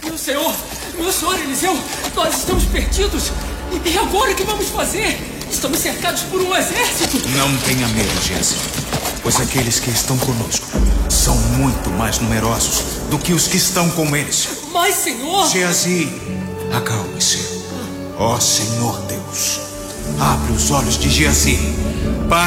Meu senhor Eliseu, nós estamos perdidos. E agora o que vamos fazer? Estamos cercados por um exército. Não tenha medo, Geazi, pois aqueles que estão conosco são muito mais numerosos do que os que estão com eles. Mas, senhor... Geazi, acalme-se. Ó Senhor Deus, abre os olhos de Geazi